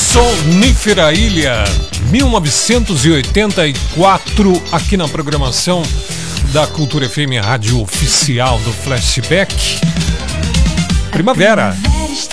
Sonífera Ilha, 1984, aqui na programação da Cultura FM, rádio oficial do Flashback. Primavera.